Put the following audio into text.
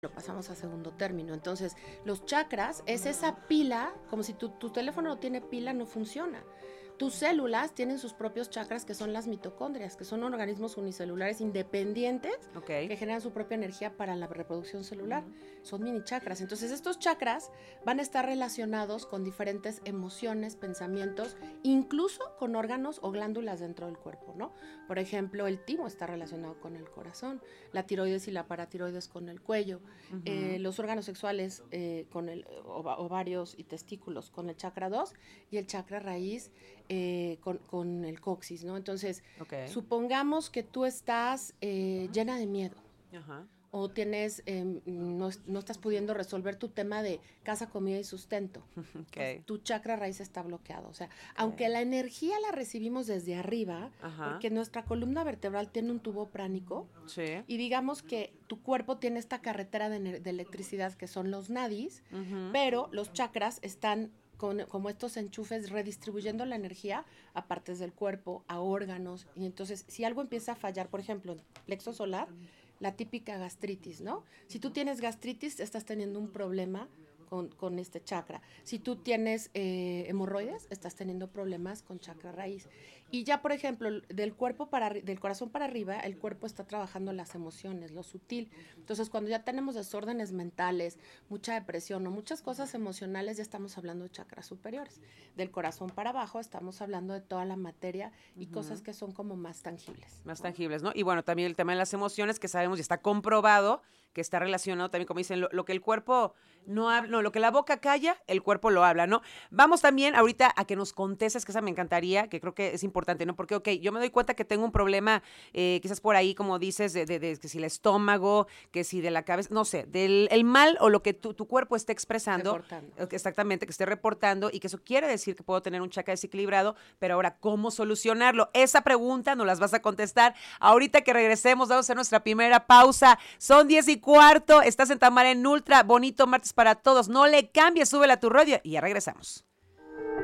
lo pasamos a segundo término. Entonces, los chakras es esa pila, como si tu teléfono no tiene pila, no funciona. Tus células tienen sus propios chakras, que son las mitocondrias, que son organismos unicelulares independientes que generan su propia energía para la reproducción celular. Son mini chakras. Entonces, estos chakras van a estar relacionados con diferentes emociones, pensamientos, incluso con órganos o glándulas dentro del cuerpo, ¿no? Por ejemplo, el timo está relacionado con el corazón, la tiroides y la paratiroides con el cuello, los órganos sexuales con el ovarios y testículos con el chakra 2 y el chakra raíz con el coxis, ¿no? Entonces, supongamos que tú estás llena de miedo. O tienes, no estás pudiendo resolver tu tema de casa, comida y sustento. Pues, tu chakra raíz está bloqueado. O sea, aunque la energía la recibimos desde arriba, porque nuestra columna vertebral tiene un tubo pránico, y digamos que tu cuerpo tiene esta carretera de electricidad que son los nadis, pero los chakras están como estos enchufes redistribuyendo la energía a partes del cuerpo, a órganos. Y entonces, si algo empieza a fallar, por ejemplo, en plexo solar, la típica gastritis, ¿no? Si tú tienes gastritis, estás teniendo un problema con este chakra. Si tú tienes hemorroides, estás teniendo problemas con chakra raíz. Y ya, por ejemplo, del corazón para arriba, el cuerpo está trabajando las emociones, lo sutil. Entonces, cuando ya tenemos desórdenes mentales, mucha depresión o muchas cosas emocionales, ya estamos hablando de chakras superiores. Del corazón para abajo, estamos hablando de toda la materia y cosas que son como más tangibles. Más tangibles, ¿no? Y bueno, también el tema de las emociones, que sabemos y está comprobado que está relacionado también, como dicen, lo que el cuerpo no habla, no, lo que la boca calla, el cuerpo lo habla, ¿no? Vamos también ahorita a que nos contestes, que esa me encantaría, que creo que es importante, ¿no? Porque, yo me doy cuenta que tengo un problema, quizás por ahí, como dices, de que si el estómago, que si de la cabeza, no sé, del el mal o lo que tu cuerpo esté expresando. Reportando. Exactamente, que esté reportando y que eso quiere decir que puedo tener un chakra desequilibrado, pero ahora, ¿cómo solucionarlo? Esa pregunta nos las vas a contestar ahorita que regresemos. Vamos a hacer nuestra primera pausa. Son 10:15, estás en Tamara en Ultra, bonito martes para todos. No le cambies, súbela a tu radio y ya regresamos.